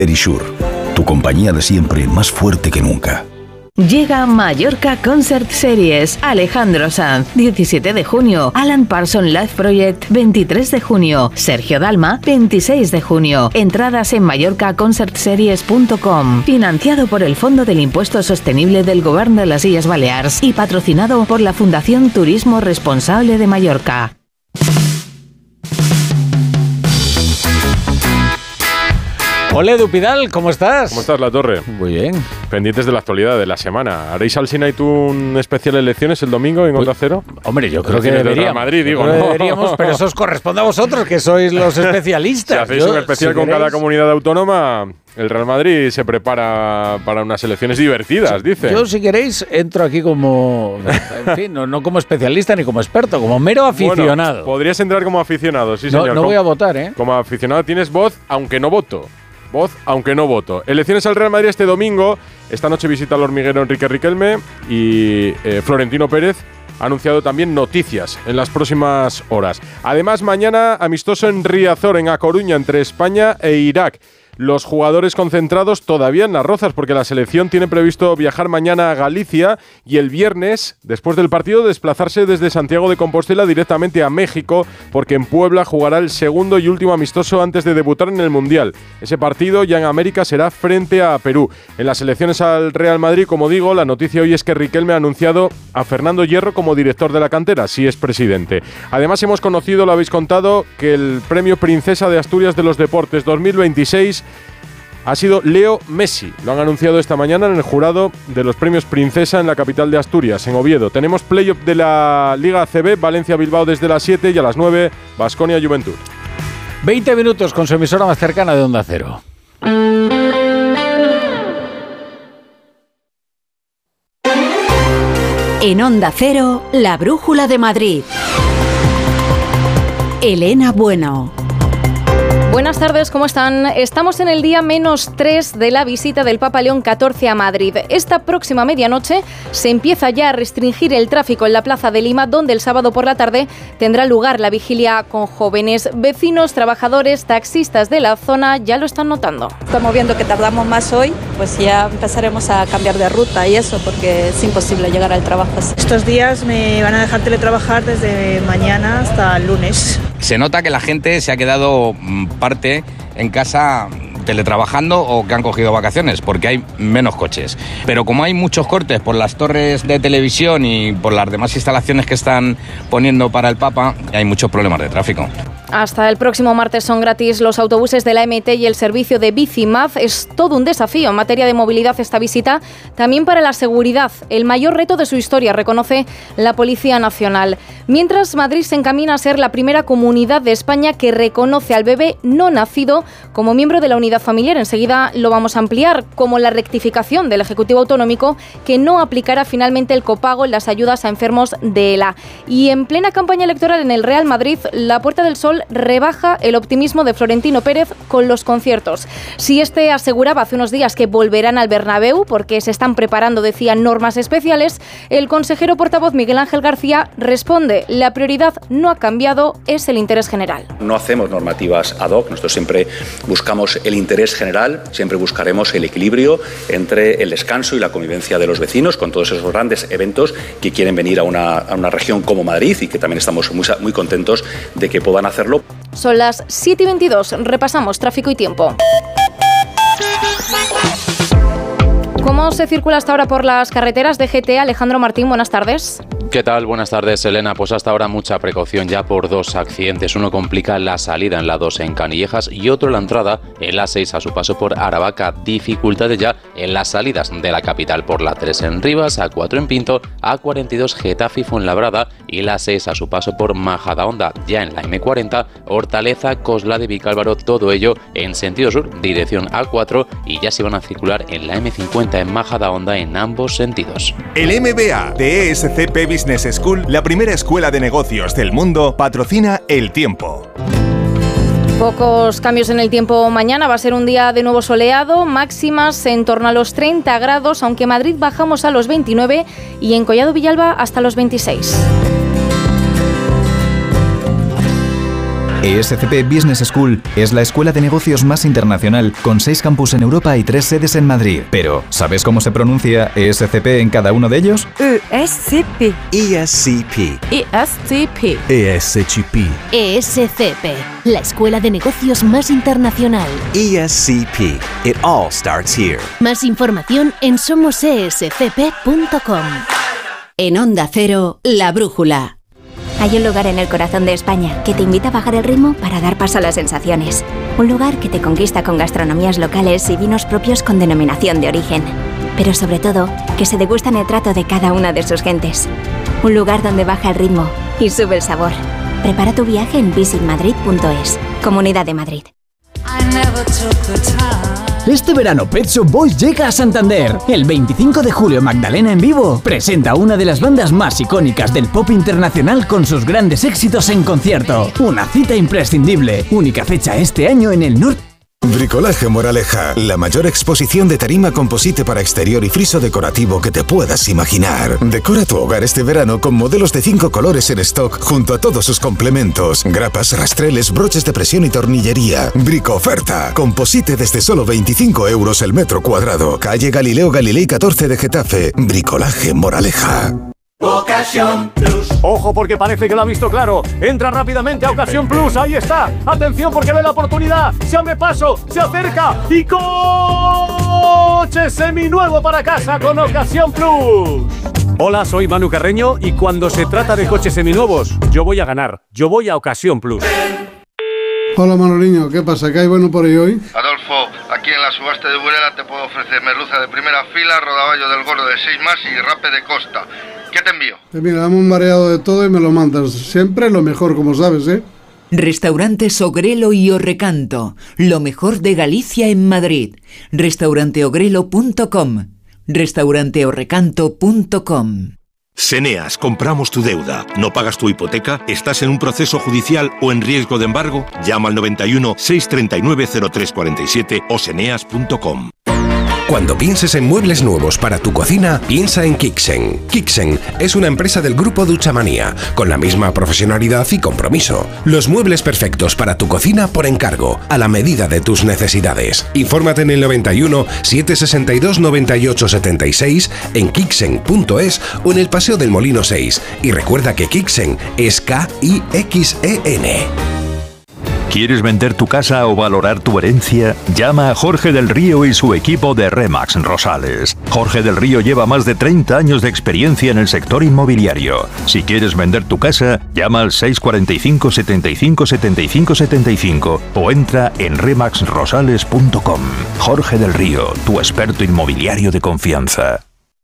Verisure, tu compañía de siempre más fuerte que nunca. Llega Mallorca Concert Series, Alejandro Sanz, 17 de junio, Alan Parsons Live Project, 23 de junio, Sergio Dalma, 26 de junio. Entradas en mallorcaconcertseries.com, financiado por el Fondo del Impuesto Sostenible del Govern de las Illes Balears y patrocinado por la Fundación Turismo Responsable de Mallorca. Hola, Edu Pidal, ¿cómo estás? ¿Cómo estás, La Torre? Muy bien. Pendientes de la actualidad de la semana. ¿Haréis Alsina y tú un especial elecciones el domingo en Onda Cero? Hombre, yo creo que deberíamos. Madrid, digo, ¿no? Deberíamos, pero eso os corresponde a vosotros, que sois los especialistas. Si hacéis un especial con cada comunidad autónoma, el Real Madrid se prepara para unas elecciones divertidas, dice. Yo, si queréis, entro aquí como, en fin, no como especialista ni como experto, como mero aficionado. Bueno, podrías entrar como aficionado, sí, señor. No voy a votar, ¿eh? Como aficionado tienes voz, aunque no voto. Voz, aunque no voto. Elecciones al Real Madrid este domingo. Esta noche visita al hormiguero Enrique Riquelme y Florentino Pérez ha anunciado también noticias en las próximas horas. Además, mañana amistoso en Riazor, en A Coruña, entre España e Irak. Los jugadores concentrados todavía en Las Rozas, porque la selección tiene previsto viajar mañana a Galicia y el viernes, después del partido, desplazarse desde Santiago de Compostela directamente a México, porque en Puebla jugará el segundo y último amistoso antes de debutar en el Mundial. Ese partido ya en América será frente a Perú. En las elecciones al Real Madrid, como digo, la noticia hoy es que Riquelme ha anunciado a Fernando Hierro como director de la cantera, si es presidente. Además, hemos conocido, lo habéis contado, que el premio Princesa de Asturias de los Deportes 2026 ha sido Leo Messi. Lo han anunciado esta mañana en el jurado de los premios Princesa en la capital de Asturias, en Oviedo. Tenemos play-off de la Liga ACB, Valencia-Bilbao desde las 7 y a las 9, Baskonia-Juventud. 20 minutos con su emisora más cercana de Onda Cero. En Onda Cero, la Brújula de Madrid. Elena Bueno. Buenas tardes, ¿cómo están? Estamos en el día -3 de la visita del Papa León XIV a Madrid. Esta próxima medianoche se empieza ya a restringir el tráfico en la Plaza de Lima, donde el sábado por la tarde tendrá lugar la vigilia con jóvenes. Vecinos, trabajadores, taxistas de la zona ya lo están notando. Estamos viendo que tardamos más hoy, pues ya empezaremos a cambiar de ruta y eso, porque es imposible llegar al trabajo así. Estos días me van a dejar teletrabajar desde mañana hasta el lunes. Se nota que la gente se ha quedado parte en casa teletrabajando o que han cogido vacaciones, porque hay menos coches. Pero como hay muchos cortes por las torres de televisión y por las demás instalaciones que están poniendo para el Papa, hay muchos problemas de tráfico. Hasta el próximo martes son gratis los autobuses de la MT y el servicio de Bicimaf. Es todo un desafío en materia de movilidad esta visita, también para la seguridad, el mayor reto de su historia, reconoce la Policía Nacional. Mientras, Madrid se encamina a ser la primera comunidad de España que reconoce al bebé no nacido como miembro de la unidad familiar. Enseguida lo vamos a ampliar, como la rectificación del Ejecutivo Autonómico que no aplicará finalmente el copago en las ayudas a enfermos de ELA. Y en plena campaña electoral en el Real Madrid, la Puerta del Sol rebaja el optimismo de Florentino Pérez con los conciertos. Si este aseguraba hace unos días que volverán al Bernabéu porque se están preparando, decía, normas especiales, el consejero portavoz Miguel Ángel García responde: la prioridad no ha cambiado, es el interés general. No hacemos normativas ad hoc, nosotros siempre buscamos el interés general, siempre buscaremos el equilibrio entre el descanso y la convivencia de los vecinos con todos esos grandes eventos que quieren venir a una región como Madrid y que también estamos muy contentos de que puedan hacerlo. Son las 7:22, repasamos tráfico y tiempo. ¿Cómo se circula hasta ahora por las carreteras de GT? Alejandro Martín, buenas tardes. ¿Qué tal? Buenas tardes, Elena. Pues hasta ahora mucha precaución ya por dos accidentes. Uno complica la salida en la 2 en Canillejas y otro la entrada en la 6 a su paso por Aravaca. Dificultades ya en las salidas de la capital por la 3 en Rivas, A4 en Pinto, A42 Getafe y Fuenlabrada y la 6 a su paso por Majadahonda. Ya en la M40, Hortaleza, Coslada y Vicálvaro, todo ello en sentido sur, dirección A4, y ya se van a circular en la M50 en Majadahonda en ambos sentidos. El MBA de ESCP Business School, la primera escuela de negocios del mundo, patrocina El Tiempo. Pocos cambios en el tiempo mañana, va a ser un día de nuevo soleado, máximas en torno a los 30 grados, aunque en Madrid bajamos a los 29 y en Collado Villalba hasta los 26. ESCP Business School es la escuela de negocios más internacional, con 6 campus en Europa y 3 sedes en Madrid. Pero, ¿sabes cómo se pronuncia ESCP en cada uno de ellos? ESCP. ESCP. ESCP. ESCP. ESCP, la escuela de negocios más internacional. ESCP. It all starts here. Más información en somosescp.com. En Onda Cero, La Brújula. Hay un lugar en el corazón de España que te invita a bajar el ritmo para dar paso a las sensaciones. Un lugar que te conquista con gastronomías locales y vinos propios con denominación de origen. Pero sobre todo, que se degustan el trato de cada una de sus gentes. Un lugar donde baja el ritmo y sube el sabor. Prepara tu viaje en visitmadrid.es. Comunidad de Madrid. Este verano Pet Shop Boys llega a Santander. El 25 de julio Magdalena en Vivo presenta una de las bandas más icónicas del pop internacional con sus grandes éxitos en concierto. Una cita imprescindible. Única fecha este año en el norte. Bricolaje Moraleja, la mayor exposición de tarima composite para exterior y friso decorativo que te puedas imaginar. Decora tu hogar este verano con modelos de 5 colores en stock junto a todos sus complementos, grapas, rastreles, broches de presión y tornillería. Brico oferta, composite desde solo 25 euros el metro cuadrado. Calle Galileo Galilei 14 de Getafe. Bricolaje Moraleja. Ocasión Plus. Ojo porque parece que lo ha visto claro. Entra rápidamente a Ocasión Plus. Ahí está. Atención porque ve la oportunidad. Se abre paso. Se acerca. Y coche seminuevo para casa con Ocasión Plus. Hola, soy Manu Carreño y cuando se trata de coches seminuevos, yo voy a ganar. Yo voy a Ocasión Plus. Hola Manoliño, ¿qué pasa? ¿Qué hay bueno por ahí hoy? Adolfo, aquí en la subasta de Burela te puedo ofrecer merluza de primera fila, rodaballo del gordo de 6 más y rape de costa. ¿Qué te envío? Mira, dame un mareado de todo y me lo mandas. Siempre lo mejor, como sabes, ¿eh? Restaurantes Ogrelo y Orrecanto. Lo mejor de Galicia en Madrid. Restauranteogrelo.com. Restauranteorrecanto.com. Seneas, compramos tu deuda. ¿No pagas tu hipoteca? ¿Estás en un proceso judicial o en riesgo de embargo? Llama al 91 639 0347 o seneas.com. Cuando pienses en muebles nuevos para tu cocina, piensa en Kixen. Kixen es una empresa del grupo Duchamanía, con la misma profesionalidad y compromiso. Los muebles perfectos para tu cocina por encargo, a la medida de tus necesidades. Infórmate en el 91 762 98 76, en Kixen.es o en el Paseo del Molino 6. Y recuerda que Kixen es K-I-X-E-N. ¿Quieres vender tu casa o valorar tu herencia? Llama a Jorge del Río y su equipo de Remax Rosales. Jorge del Río lleva más de 30 años de experiencia en el sector inmobiliario. Si quieres vender tu casa, llama al 645 75 75 75 o entra en remaxrosales.com. Jorge del Río, tu experto inmobiliario de confianza.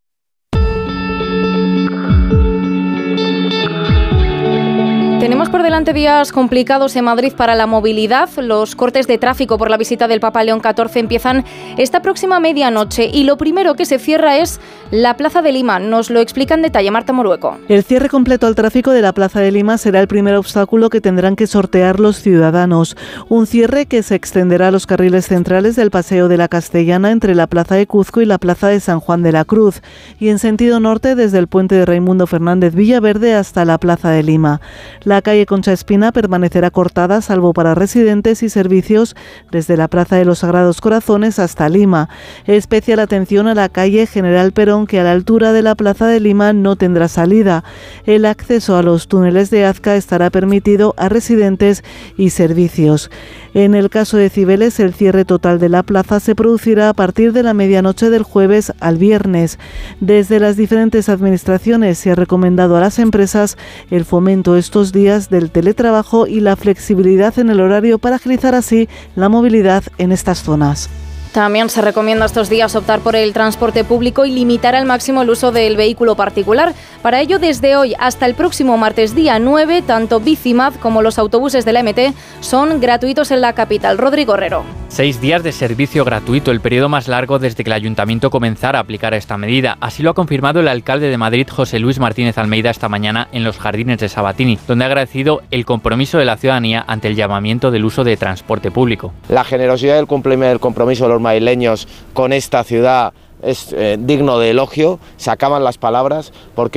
Tenemos por delante días complicados en Madrid para la movilidad. Los cortes de tráfico por la visita del Papa León XIV empiezan esta próxima medianoche y lo primero que se cierra es la Plaza de Lima. Nos lo explica en detalle Marta Morueco. El cierre completo al tráfico de la Plaza de Lima será el primer obstáculo que tendrán que sortear los ciudadanos. Un cierre que se extenderá a los carriles centrales del Paseo de la Castellana entre la Plaza de Cuzco y la Plaza de San Juan de la Cruz y en sentido norte desde el puente de Raimundo Fernández Villaverde hasta la Plaza de Lima. La calle Concha Espina permanecerá cortada salvo para residentes y servicios desde la Plaza de los Sagrados Corazones hasta Lima. Especial atención a la calle General Perón, que a la altura de la Plaza de Lima no tendrá salida. El acceso a los túneles de Azca estará permitido a residentes y servicios. En el caso de Cibeles, el cierre total de la plaza se producirá a partir de la medianoche del jueves al viernes. Desde las diferentes administraciones se ha recomendado a las empresas el fomento estos días del teletrabajo y la flexibilidad en el horario para agilizar así la movilidad en estas zonas. También se recomienda estos días optar por el transporte público y limitar al máximo el uso del vehículo particular. Para ello, desde hoy hasta el próximo martes día 9, tanto Bicimad como los autobuses de la MT son gratuitos en la capital. Rodrigo Herrero. 6 días de servicio gratuito, el periodo más largo desde que el Ayuntamiento comenzara a aplicar esta medida. Así lo ha confirmado el alcalde de Madrid, José Luis Martínez Almeida, esta mañana en los Jardines de Sabatini, donde ha agradecido el compromiso de la ciudadanía ante el llamamiento del uso de transporte público. La generosidad y el compromiso de los madrileños con esta ciudad es digno de elogio. Se acaban las palabras porque